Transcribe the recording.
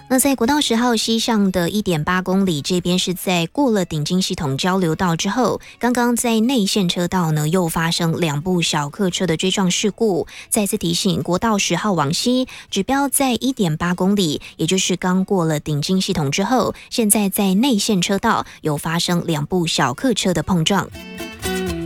那在国道10号西上的 1.8 公里这边，是在过了顶金系统交流道之后，刚刚在内线车道呢又发生2部小客车的追撞事故。再次提醒，国道10号往西指标在 1.8 公里，也就是刚过了顶金系统之后，现在在内线车道有发生2部小客车的碰撞。